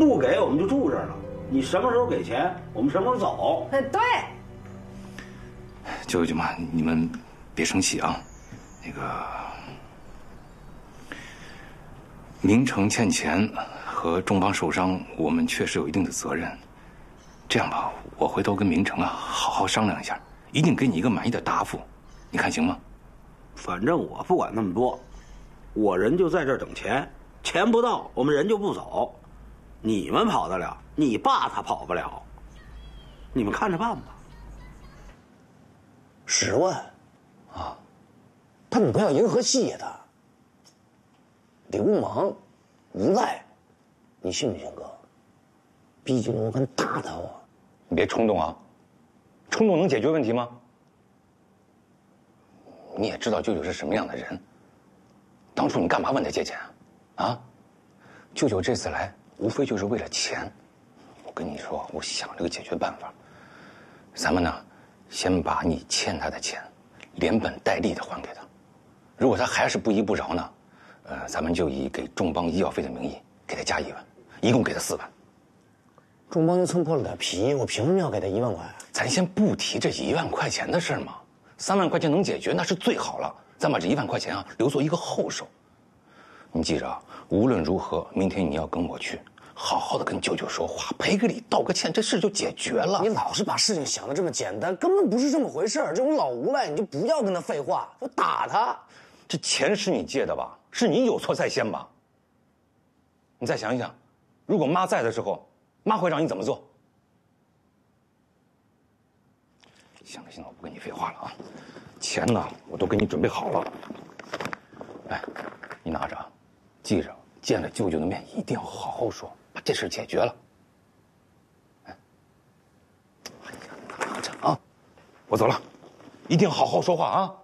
不给我们就住这儿了。你什么时候给钱，我们什么时候走。 对。 舅舅妈，你们别生气啊。那个，明成欠钱和众邦受伤，我们确实有一定的责任。这样吧，我回头跟明成啊好好商量一下，一定给你一个满意的答复，你看行吗？ 反正我不管那么多，我人就在这儿等钱，钱不到我们人就不走。你们跑得了，你爸他跑不了，你们看着办吧。 10万，啊，他女朋友银河系的，流氓，无赖，你信不信哥？毕竟我敢打他啊！ 你别冲动啊，冲动能解决问题吗？你也知道舅舅是什么样的人，当初你干嘛问他借钱啊？啊，舅舅这次来无非就是为了钱。我跟你说，我想了个解决办法，咱们呢，先把你欠他的钱连本带利的还给他，如果他还是不依不饶呢，咱们就以给众邦医药费的名义给他加1万，一共给他4万。 众邦就蹭破了点皮，我凭什么要给他1万块？ 咱先不提这1万块钱的事嘛，3万块钱能解决那是最好了。咱把这1万块钱啊留作一个后手。你记着啊，无论如何，明天你要跟我去，好好的跟舅舅说话，赔个礼，道个歉，这事就解决了。 你老是把事情想得这么简单，根本不是这么回事儿。这种老无赖，你就不要跟他废话，就打他。 这钱是你借的吧？是你有错在先吧？你再想一想，如果妈在的时候，妈会让你怎么做？行了行了，我不跟你废话了啊。钱呢，我都给你准备好了。哎，你拿着啊，记着，见了舅舅的面一定要好好说，把这事解决了。哎呀，拿着啊，我走了，一定要好好说话啊。